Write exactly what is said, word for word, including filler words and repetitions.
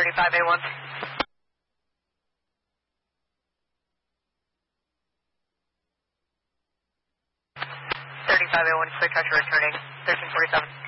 thirty-five A one. thirty-five A one, clear touch returning, thirteen forty-seven.